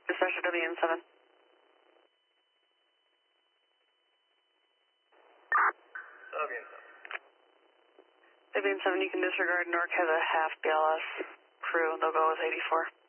Dispatcher WN7. WN7, you can disregard. Newark has a half BLS crew. They'll go with 84.